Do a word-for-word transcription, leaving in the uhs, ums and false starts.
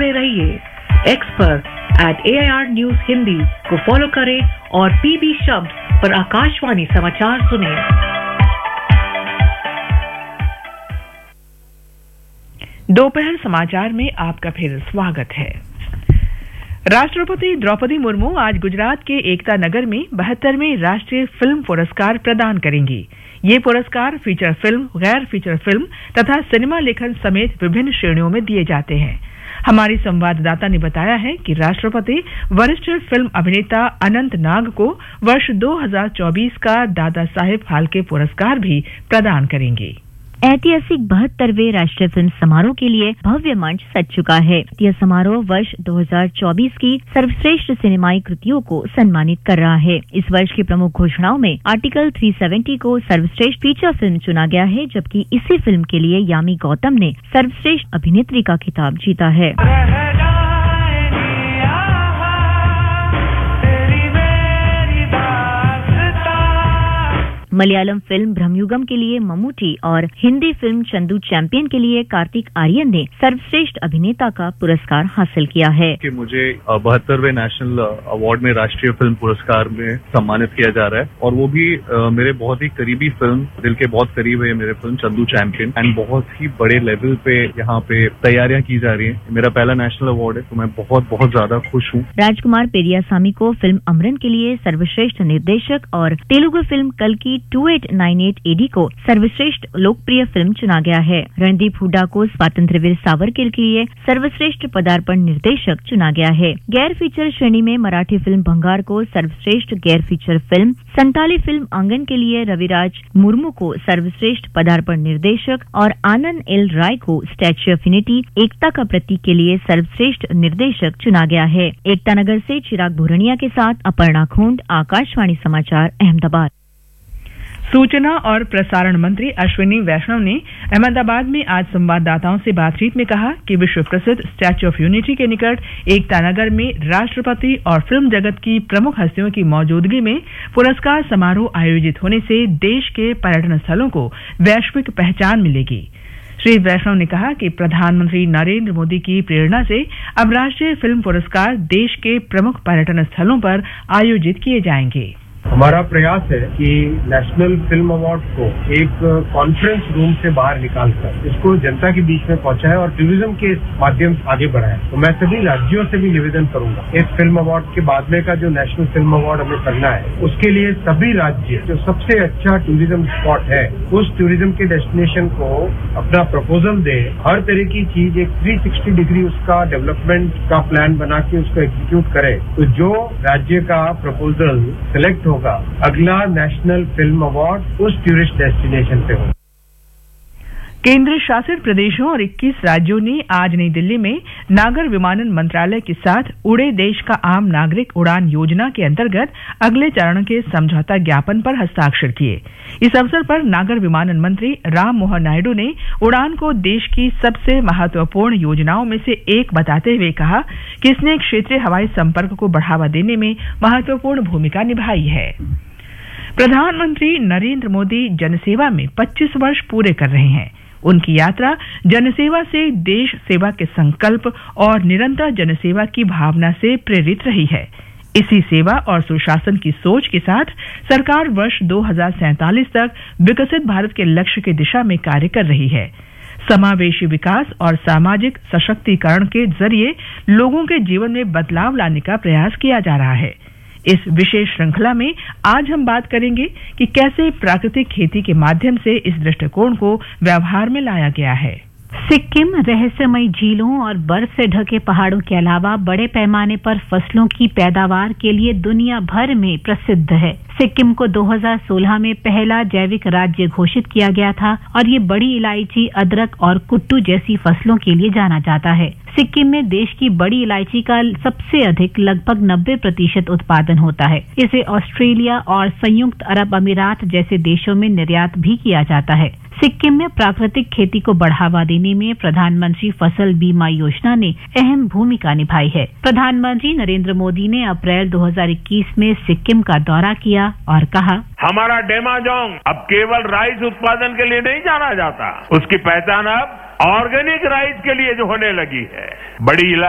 जुड़े रहिए। एक्स पर eight A I R news Hindi को फॉलो करें और पीबी शब्द पर आकाशवाणी समाचार सुनें। दोपहर समाचार में आपका फिर स्वागत है। राष्ट्रपति द्रौपदी मुर्मू आज गुजरात के एकता नगर में बहत्तरवें राष्ट्रीय फिल्म पुरस्कार प्रदान करेंगी। ये पुरस्कार फीचर फिल्म, गैर फीचर फिल्म तथा सिनेमा लेखन समेत विभिन्न श्रेणियों में दिए जाते हैं। हमारी संवाददाता ने बताया है कि राष्ट्रपति वरिष्ठ फिल्म अभिनेता अनंत नाग को वर्ष दो हज़ार चौबीस का दादा साहेब फाल्के पुरस्कार भी प्रदान करेंगे। ऐतिहासिक बहत्तरवें राष्ट्रीय फिल्म समारोह के लिए भव्य मंच सज चुका है। यह समारोह वर्ष दो हज़ार चौबीस की सर्वश्रेष्ठ सिनेमाई कृतियों को सम्मानित कर रहा है। इस वर्ष की प्रमुख घोषणाओं में आर्टिकल तीन सौ सत्तर को सर्वश्रेष्ठ फीचर फिल्म चुना गया है, जबकि इसी फिल्म के लिए यामी गौतम ने सर्वश्रेष्ठ अभिनेत्री का खिताब जीता है। मलयालम फिल्म ब्रह्मयुगम के लिए मम्मूटी और हिंदी फिल्म चंदू चैंपियन के लिए कार्तिक आर्यन ने सर्वश्रेष्ठ अभिनेता का पुरस्कार हासिल किया है। कि मुझे बहत्तरवें नेशनल अवार्ड में राष्ट्रीय फिल्म पुरस्कार में सम्मानित किया जा रहा है और वो भी आ, मेरे बहुत ही करीबी फिल्म, दिल के बहुत करीब है मेरे फिल्म चंदू चैंपियन, एंड बहुत ही बड़े लेवल पे यहाँ पे तैयारियां की जा रही है। मेरा पहला नेशनल अवार्ड है तो मैं बहुत बहुत ज्यादा खुश हूँ। राजकुमार पेरियासामी को फिल्म अमरन के लिए सर्वश्रेष्ठ निर्देशक और तेलुगु फिल्म कल की अट्ठाईस सौ अट्ठानवे एडी को सर्वश्रेष्ठ लोकप्रिय फिल्म चुना गया है। रणदीप हुड्डा को स्वातंत्र्यवीर सावरकर के लिए सर्वश्रेष्ठ पदार्पण निर्देशक चुना गया है। गैर फीचर श्रेणी में मराठी फिल्म भंगार को सर्वश्रेष्ठ गैर फीचर फिल्म, संताली फिल्म आंगन के लिए रविराज मुर्मू को सर्वश्रेष्ठ पदार्पण निर्देशक और आनंद एल राय को स्टैच्यू ऑफ यूनिटी एकता का प्रतीक के लिए सर्वश्रेष्ठ निर्देशक चुना गया है। एकता नगर से चिराग भूरनिया के साथ अपर्णा खोंड, आकाशवाणी समाचार, अहमदाबाद। सूचना और प्रसारण मंत्री अश्विनी वैष्णव ने अहमदाबाद में आज संवाददाताओं से बातचीत में कहा कि विश्व प्रसिद्ध स्टैच्यू ऑफ यूनिटी के निकट एकता नगर में राष्ट्रपति और फिल्म जगत की प्रमुख हस्तियों की मौजूदगी में पुरस्कार समारोह आयोजित होने से देश के पर्यटन स्थलों को वैश्विक पहचान मिलेगी। श्री वैष्णव ने कहा कि प्रधानमंत्री नरेंद्र मोदी की प्रेरणा से अब राष्ट्रीय फिल्म पुरस्कार देश के प्रमुख पर्यटन स्थलों पर आयोजित किए जाएंगे। हमारा प्रयास है कि नेशनल फिल्म अवार्ड को एक कॉन्फ्रेंस रूम से बाहर निकालकर इसको जनता के बीच में पहुंचाए और टूरिज्म के माध्यम से आगे बढ़ाए। तो मैं सभी राज्यों से भी निवेदन करूंगा, इस फिल्म अवार्ड के बाद में का जो नेशनल फिल्म अवार्ड हमें करना है उसके लिए सभी राज्य जो सबसे अच्छा टूरिज्म स्पॉट है उस टूरिज्म के डेस्टिनेशन को अपना प्रपोजल दे। हर तरह की चीज एक तीन सौ साठ डिग्री उसका डेवलपमेंट का प्लान बना के उसको एग्जीक्यूट करे। तो जो राज्य का प्रपोजल सिलेक्ट होगा, अगला नेशनल फिल्म अवार्ड उस टूरिस्ट डेस्टिनेशन पे होगा। केंद्र शासित प्रदेशों और इक्कीस राज्यों ने आज नई दिल्ली में नागर विमानन मंत्रालय के साथ उड़े देश का आम नागरिक उड़ान योजना के अंतर्गत अगले चरण के समझौता ज्ञापन पर हस्ताक्षर किए। इस अवसर पर नागर विमानन मंत्री राम मोहन नायडू ने उड़ान को देश की सबसे महत्वपूर्ण योजनाओं में से एक बताते हुए कहा कि इसने क्षेत्रीय हवाई संपर्क को बढ़ावा देने में महत्वपूर्ण भूमिका निभाई है। प्रधानमंत्री नरेंद्र मोदी जनसेवा में पच्चीस वर्ष पूरे कर रहे हैं। उनकी यात्रा जनसेवा से देश सेवा के संकल्प और निरंतर जनसेवा की भावना से प्रेरित रही है। इसी सेवा और सुशासन की सोच के साथ सरकार वर्ष दो हज़ार सैंतालीस तक विकसित भारत के लक्ष्य की दिशा में कार्य कर रही है। समावेशी विकास और सामाजिक सशक्तिकरण के जरिए लोगों के जीवन में बदलाव लाने का प्रयास किया जा रहा है। इस विशेष श्रृंखला में आज हम बात करेंगे कि कैसे प्राकृतिक खेती के माध्यम से इस दृष्टिकोण को व्यवहार में लाया गया है। सिक्किम रहस्यमयी झीलों और बर्फ से ढके पहाड़ों के अलावा बड़े पैमाने पर फसलों की पैदावार के लिए दुनिया भर में प्रसिद्ध है। सिक्किम को दो हज़ार सोलह में पहला जैविक राज्य घोषित किया गया था और ये बड़ी इलायची, अदरक और कुट्टू जैसी फसलों के लिए जाना जाता है। सिक्किम में देश की बड़ी इलायची का सबसे अधिक लगभग नब्बे प्रतिशत उत्पादन होता है। इसे ऑस्ट्रेलिया और संयुक्त अरब अमीरात जैसे देशों में निर्यात भी किया जाता है। सिक्किम में प्राकृतिक खेती को बढ़ावा देने में प्रधानमंत्री फसल बीमा योजना ने अहम भूमिका निभाई है। प्रधानमंत्री नरेंद्र मोदी ने अप्रैल दो हज़ार इक्कीस में सिक्किम का दौरा किया और कहा, हमारा डेमाजोंग अब केवल राइस उत्पादन के लिए नहीं जाना जाता, उसकी पहचान अब ऑर्गेनिक राइस के लिए जो होने लगी है। बड़ी